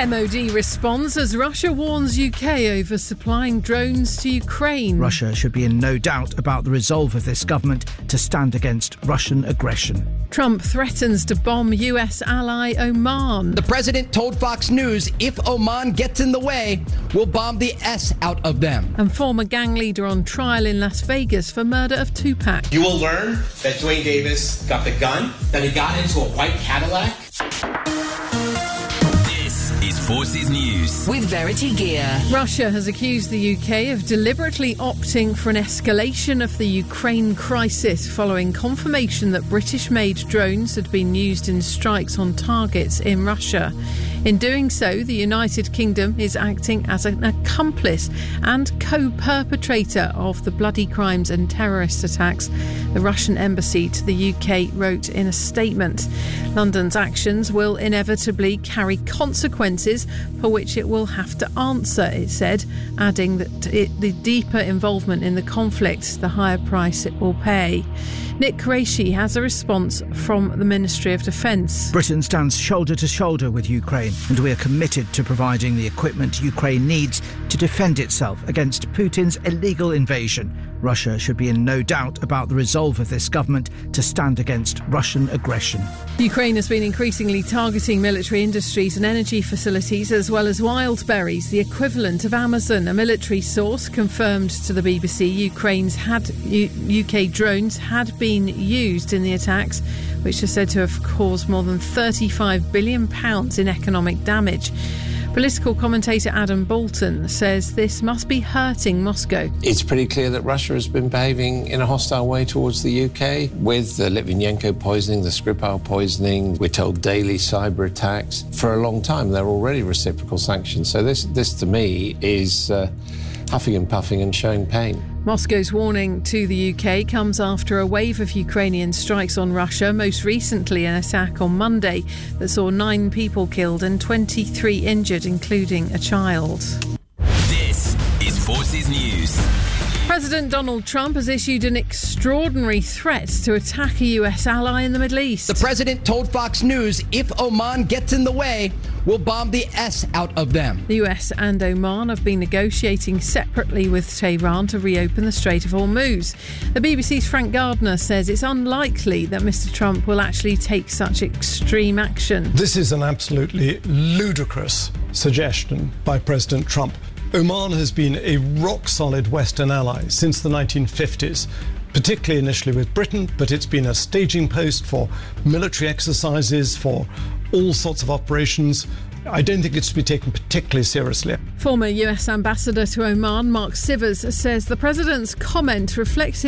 MOD responds as Russia warns UK over supplying drones to Ukraine. Russia should be in no doubt about the resolve of this government to stand against Russian aggression. Trump threatens to bomb US ally Oman. The president told Fox News if Oman gets in the way, we'll bomb the S out of them. And former gang leader on trial in Las Vegas for murder of Tupac. You will learn that Dwayne Davis got the gun, that he got into a white Cadillac. Forces News with Verity Gear. Russia has accused the UK of deliberately opting for an escalation of the Ukraine crisis following confirmation that British-made drones had been used in strikes on targets in Russia. In doing so, the United Kingdom is acting as an accomplice and co-perpetrator of the bloody crimes and terrorist attacks, the Russian embassy to the UK wrote in a statement. London's actions will inevitably carry consequences for which it will have to answer, it said, adding that the deeper involvement in the conflict, the higher price it will pay. Nick Qureshi has a response from the Ministry of Defence. Britain stands shoulder to shoulder with Ukraine, and we are committed to providing the equipment Ukraine needs to defend itself against Putin's illegal invasion. Russia should be in no doubt about the resolve of this government to stand against Russian aggression. Ukraine has been increasingly targeting military industries and energy facilities as well as Wildberries, the equivalent of Amazon. A military source confirmed to the BBC UK drones had been used in the attacks, which are said to have caused more than £35 billion in economic damage. Political commentator Adam Bolton says this must be hurting Moscow. It's pretty clear that Russia has been behaving in a hostile way towards the UK with the Litvinenko poisoning, the Skripal poisoning. We're told daily cyber attacks. For a long time, there are already reciprocal sanctions. So this to me is huffing and puffing and showing pain. Moscow's warning to the UK comes after a wave of Ukrainian strikes on Russia, most recently an attack on Monday that saw 9 people killed and 23 injured, including a child. This is Forces News. President Donald Trump has issued an extraordinary threat to attack a US ally in the Middle East. The president told Fox News if Oman gets in the way, we'll bomb the S out of them. The US and Oman have been negotiating separately with Tehran to reopen the Strait of Hormuz. The BBC's Frank Gardner says it's unlikely that Mr. Trump will actually take such extreme action. This is an absolutely ludicrous suggestion by President Trump. Oman has been a rock-solid Western ally since the 1950s, particularly initially with Britain, but it's been a staging post for military exercises, for all sorts of operations. I don't think it's to be taken particularly seriously. Former US Ambassador to Oman, Mark Sivers, says the president's comment reflects